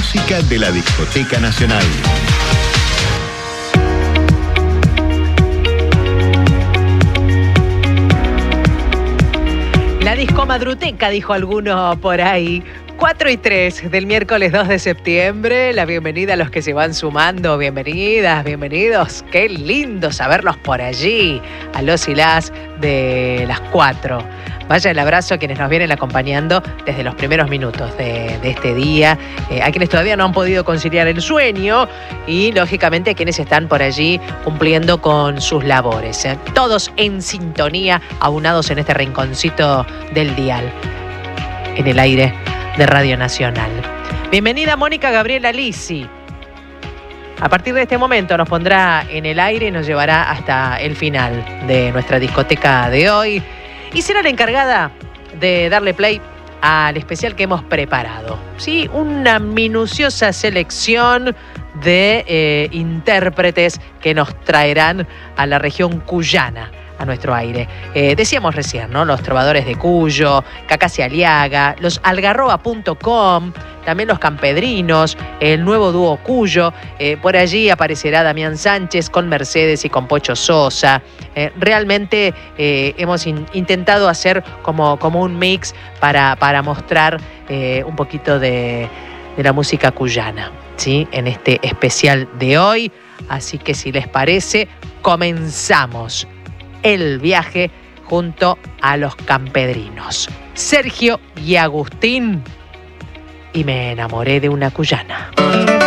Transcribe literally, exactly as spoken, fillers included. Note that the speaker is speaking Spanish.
música de la Discoteca Nacional. La discomadruteca, dijo alguno por ahí. cuatro y tres del miércoles dos de septiembre. La bienvenida a los que se van sumando. Bienvenidas, bienvenidos. Qué lindo saberlos por allí. A los y las de las cuatro. Vaya el abrazo a quienes nos vienen acompañando desde los primeros minutos de, de este día. Eh, a quienes todavía no han podido conciliar el sueño. Y, lógicamente, a quienes están por allí cumpliendo con sus labores. Eh. Todos en sintonía, aunados en este rinconcito del dial. En el aire de Radio Nacional. Bienvenida Mónica Gabriela Lisi. A partir de este momento nos pondrá en el aire y nos llevará hasta el final de nuestra discoteca de hoy. Y será la encargada de darle play al especial que hemos preparado. Sí, una minuciosa selección de eh, intérpretes que nos traerán a la región cuyana, a nuestro aire. Eh, decíamos recién, ¿no? Los trovadores de Cuyo, Cacassi Aliaga, los algarroba punto com, también los campedrinos, el nuevo dúo Cuyo. Eh, por allí aparecerá Damián Sánchez con Mercedes y con Pocho Sosa. Eh, realmente eh, hemos in- intentado hacer como, como un mix para, para mostrar eh, un poquito de, de la música cuyana, ¿sí? En este especial de hoy. Así que si les parece, comenzamos el viaje junto a los campedrinos. Sergio y Agustín. Y me enamoré de una cuyana.